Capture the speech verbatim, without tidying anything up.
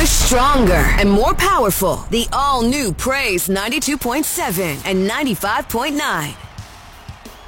We're stronger and more powerful. The all-new Praise ninety-two point seven and ninety-five point nine.